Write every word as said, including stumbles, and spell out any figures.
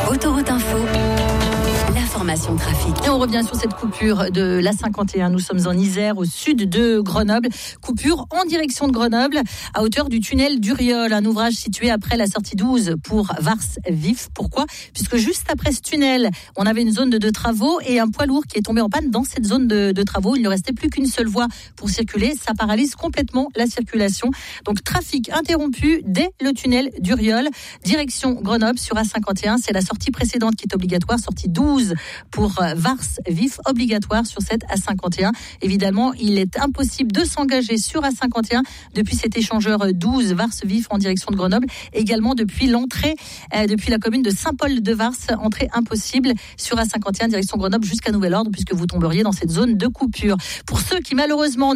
Autoroute Info, l'information trafic. Et on revient sur cette coupure de l'A cinquante et un. Nous sommes en Isère, au sud de Grenoble. Coupure en direction de Grenoble, à hauteur du tunnel d'Uriol, un ouvrage situé après la sortie douze pour Vars-Vif. Pourquoi ? Puisque juste après ce tunnel, on avait une zone de, de travaux et un poids lourd qui est tombé en panne dans cette zone de, de travaux. Il ne restait plus qu'une seule voie pour circuler. Ça paralyse complètement la circulation. Donc, trafic interrompu dès le tunnel d'Uriol, direction Grenoble sur A cinquante et un. C'est la sortie précédente qui est obligatoire, sortie douze pour Vars-Vif, obligatoire sur cette A cinquante et un. Évidemment, il est impossible de s'engager sur A cinquante et un depuis cet échangeur douze Vars-Vif en direction de Grenoble. Également depuis l'entrée, euh, depuis la commune de Saint-Paul-de-Vars, entrée impossible sur A cinquante et un direction Grenoble jusqu'à nouvel ordre puisque vous tomberiez dans cette zone de coupure. Pour ceux qui malheureusement